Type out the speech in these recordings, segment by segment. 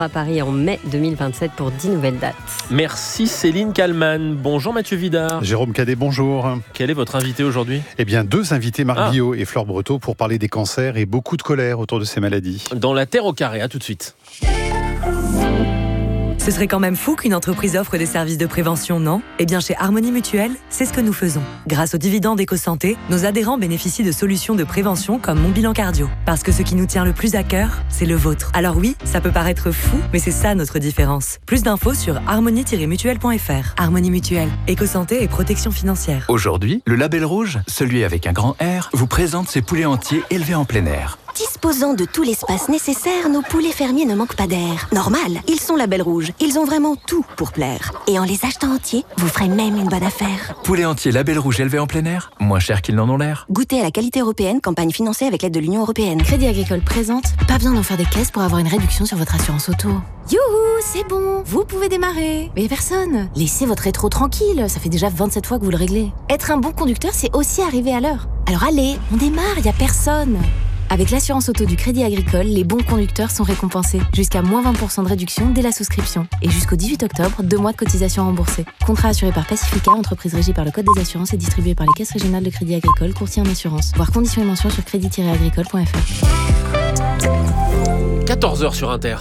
à Paris en mai 2027 pour 10 nouvelles dates. Merci Céline Kallmann. Bonjour Mathieu Vidard. Jérôme Cadet, bonjour. Quel est votre invité aujourd'hui ? Eh bien, deux invités, Marc Guillot et Flore Breteau, pour parler des cancers et beaucoup de colère autour de ces maladies. Dans la Terre au carré, à tout de suite. Ce serait quand même fou qu'une entreprise offre des services de prévention, non ? Eh bien, chez Harmonie Mutuelle, c'est ce que nous faisons. Grâce aux dividendes EcoSanté, nos adhérents bénéficient de solutions de prévention comme Mon Bilan Cardio. Parce que ce qui nous tient le plus à cœur, c'est le vôtre. Alors oui, ça peut paraître fou, mais c'est ça notre différence. Plus d'infos sur harmonie-mutuelle.fr. Harmonie Mutuelle, EcoSanté et protection financière. Aujourd'hui, le Label Rouge, celui avec un grand R, vous présente ses poulets entiers élevés en plein air. Disposant de tout l'espace nécessaire, nos poulets fermiers ne manquent pas d'air. Normal, ils sont Label Rouge. Ils ont vraiment tout pour plaire. Et en les achetant entiers, vous ferez même une bonne affaire. Poulets entiers Label Rouge élevés en plein air, moins cher qu'ils n'en ont l'air. Goûtez à la qualité européenne, campagne financée avec l'aide de l'Union européenne. Crédit Agricole présente, pas besoin d'en faire des caisses pour avoir une réduction sur votre assurance auto. Youhou, c'est bon, vous pouvez démarrer. Mais personne, laissez votre rétro tranquille, ça fait déjà 27 fois que vous le réglez. Être un bon conducteur, c'est aussi arriver à l'heure. Alors allez, on démarre, y a personne. Avec l'assurance auto du Crédit Agricole, les bons conducteurs sont récompensés. Jusqu'à moins 20% de réduction dès la souscription. Et jusqu'au 18 octobre, 2 mois de cotisation remboursée. Contrat assuré par Pacifica, entreprise régie par le Code des assurances et distribué par les caisses régionales de Crédit Agricole, courtier en assurance. Voir conditions et mentions sur crédit-agricole.fr. 14h sur Inter.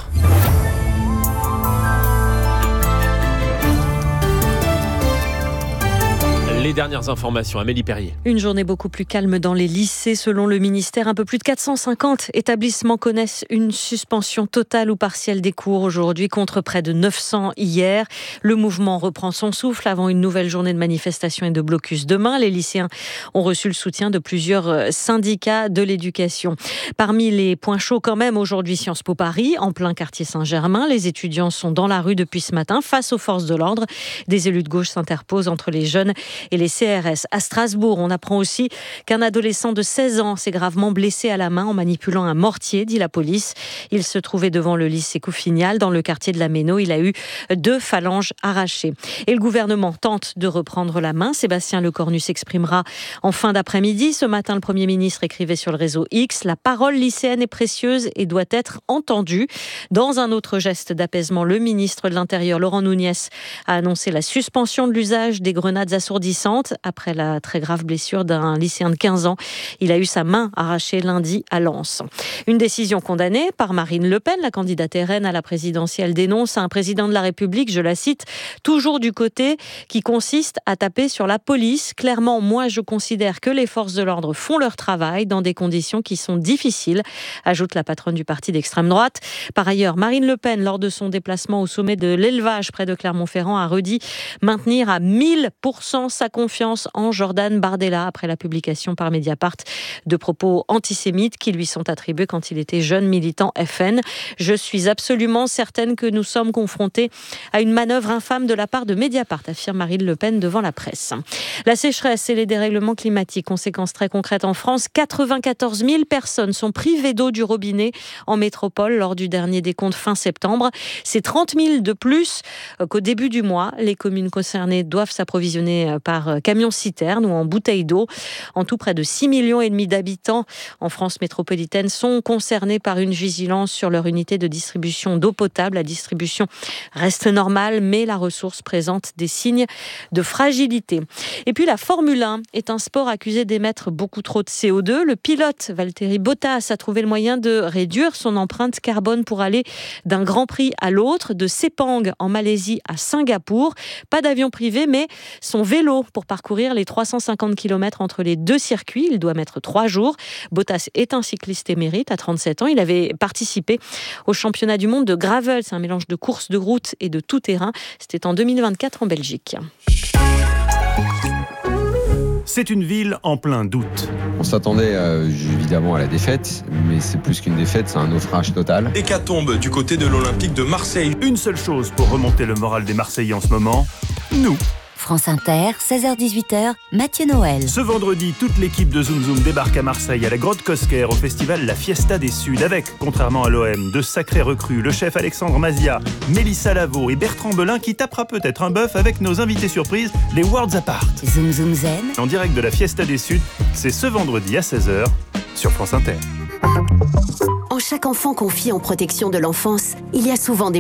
Les dernières informations, Amélie Perrier. Une journée beaucoup plus calme dans les lycées. Selon le ministère, un peu plus de 450 établissements connaissent une suspension totale ou partielle des cours aujourd'hui contre près de 900 hier. Le mouvement reprend son souffle avant une nouvelle journée de manifestation et de blocus demain. Les lycéens ont reçu le soutien de plusieurs syndicats de l'éducation. Parmi les points chauds quand même aujourd'hui, Sciences Po Paris, en plein quartier Saint-Germain. Les étudiants sont dans la rue depuis ce matin face aux forces de l'ordre. Des élus de gauche s'interposent entre les jeunes et les CRS. À Strasbourg, on apprend aussi qu'un adolescent de 16 ans s'est gravement blessé à la main en manipulant un mortier, dit la police. Il se trouvait devant le lycée Couffignal, dans le quartier de la Méno. Il a eu 2 phalanges arrachées. Et le gouvernement tente de reprendre la main. Sébastien Lecornu s'exprimera en fin d'après-midi. Ce matin, le Premier ministre écrivait sur le réseau X « La parole lycéenne est précieuse et doit être entendue ». Dans un autre geste d'apaisement, le ministre de l'Intérieur, Laurent Nunez, a annoncé la suspension de l'usage des grenades assourdissantes après la très grave blessure d'un lycéen de 15 ans. Il a eu sa main arrachée lundi à Lens. Une décision condamnée par Marine Le Pen, la candidate RN à la présidentielle, dénonce un président de la République, je la cite, toujours du côté qui consiste à taper sur la police. Clairement, moi je considère que les forces de l'ordre font leur travail dans des conditions qui sont difficiles, ajoute la patronne du parti d'extrême droite. Par ailleurs, Marine Le Pen, lors de son déplacement au sommet de l'élevage près de Clermont-Ferrand, a redit maintenir à 1000% sa confiance en Jordan Bardella après la publication par Mediapart de propos antisémites qui lui sont attribués quand il était jeune militant FN. Je suis absolument certaine que nous sommes confrontés à une manœuvre infâme de la part de Mediapart, affirme Marine Le Pen devant la presse. La sécheresse et les dérèglements climatiques, conséquences très concrètes en France. 94 000 personnes sont privées d'eau du robinet en métropole lors du dernier décompte fin septembre. C'est 30 000 de plus qu'au début du mois. Les communes concernées doivent s'approvisionner par camion-citerne ou en bouteilles d'eau. En tout, près de 6,5 millions d'habitants en France métropolitaine sont concernés par une vigilance sur leur unité de distribution d'eau potable. La distribution reste normale, mais la ressource présente des signes de fragilité. Et puis la Formule 1 est un sport accusé d'émettre beaucoup trop de CO2. Le pilote Valtteri Bottas a trouvé le moyen de réduire son empreinte carbone pour aller d'un Grand Prix à l'autre, de Sepang en Malaisie à Singapour. Pas d'avion privé, mais son vélo pour parcourir les 350 km entre les 2 circuits. Il doit mettre 3 jours. Bottas est un cycliste émérite à 37 ans. Il avait participé au championnat du monde de gravel. C'est un mélange de course de route et de tout-terrain. C'était en 2024 en Belgique. C'est une ville en plein doute. On s'attendait évidemment à la défaite, mais c'est plus qu'une défaite, c'est un naufrage total. Hécatombe du côté de l'Olympique de Marseille. Une seule chose pour remonter le moral des Marseillais en ce moment, nous. France Inter, 16h-18h, Mathieu Noël. Ce vendredi, toute l'équipe de Zoom Zoom débarque à Marseille, à la Grotte Cosquer, au festival La Fiesta des Suds, avec, contrairement à l'OM, de sacrés recrues, le chef Alexandre Mazia, Mélissa Lavo et Bertrand Belin, qui tapera peut-être un bœuf avec nos invités surprises, les Worlds Apart. Zoom Zoom Zen. En direct de la Fiesta des Suds, c'est ce vendredi à 16h, sur France Inter. En chaque enfant confié en protection de l'enfance, il y a souvent des